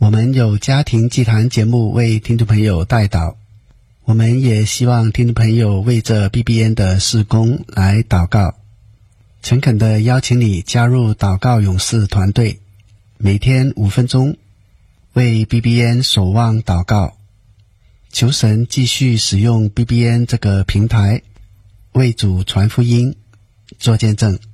我们有家庭祭坛节目为听众朋友代祷，我们也希望听众朋友为这 BBN 的事工来祷告。诚恳地邀请你加入祷告勇士团队，每天5分钟为 BBN 守望祷告，求神继续使用 BBN 这个平台为主传福音做见证。